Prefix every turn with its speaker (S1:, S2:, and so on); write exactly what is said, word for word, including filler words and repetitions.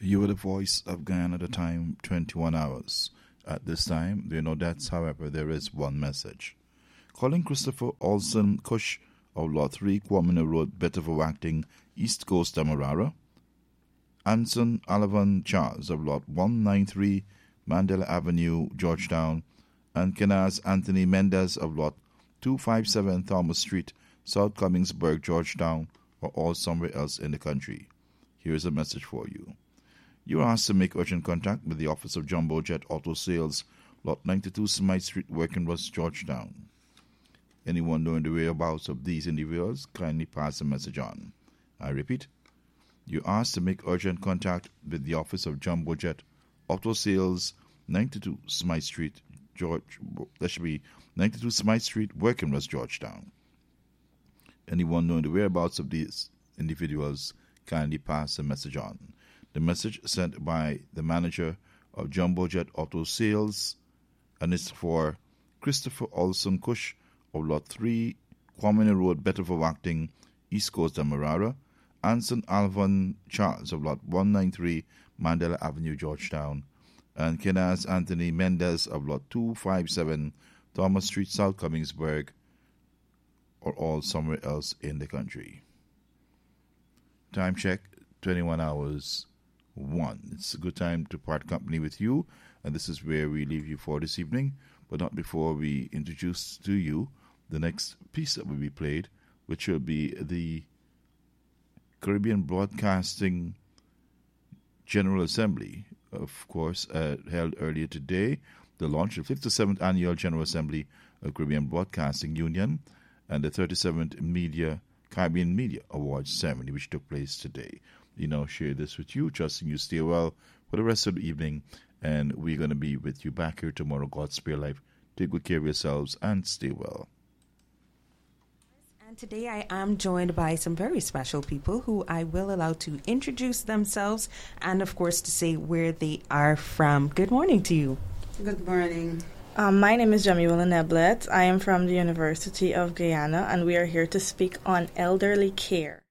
S1: You are the voice of Guyana at the time, twenty-one hours. At this time, there are no deaths, however, there is one message. Calling Christopher Olson Cush of Lot three, Kwamina Road, Betterville Acting, East Coast, Demerara. Anson Alavan Charles of Lot one ninety-three, Mandela Avenue, Georgetown. And Kenaz Anthony Mendez of Lot two fifty-seven, Thomas Street, South Cummingsburg, Georgetown, or all somewhere else in the country. Here is a message for you. You are asked to make urgent contact with the Office of Jumbo Jet Auto Sales, Lot ninety-two, Smythe Street, Workingrush, Georgetown. Anyone knowing the whereabouts of these individuals, kindly pass the message on. I repeat, you are asked to make urgent contact with the Office of Jumbo Jet Auto Sales, ninety-two Smythe Street, George. That should be ninety-two Smythe Street, Workingrush, Georgetown. Anyone knowing the whereabouts of these individuals, kindly pass the message on. The message sent by the manager of Jumbo Jet Auto Sales, and it's for Christopher Olson Cush of Lot three, Kwamina Road, Betterville Acting, East Coast, Demerara. Anson Alvan Charles of Lot one ninety-three, Mandela Avenue, Georgetown. And Kenaz Anthony Mendez of Lot two fifty-seven, Thomas Street, South Cummingsburg, or all somewhere else in the country. Time check, twenty-one hours, one. It's a good time to part company with you, and this is where we leave you for this evening, but not before we introduce to you the next piece that will be played, which will be the Caribbean Broadcasting General Assembly, of course, uh, held earlier today, the launch of the fifty-seventh Annual General Assembly of Caribbean Broadcasting Union and the thirty-seventh Media Caribbean Media Awards ceremony, which took place today. You know, share this with you, trusting you stay well for the rest of the evening, and we're going to be with you back here tomorrow. God spare life. Take good care of yourselves and stay well.
S2: And today I am joined by some very special people who I will allow to introduce themselves and, of course, to say where they are from. Good morning to you.
S3: Good morning.
S4: Um, my name is Jamila Neblet. I am from the University of Guyana, and we are here to speak on elderly care.